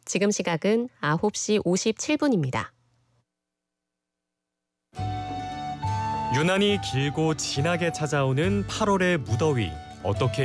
지금 시각은 9시 57분입니다. 유난히 길고 진하게 찾아오는 8월의 무더위. 어떻게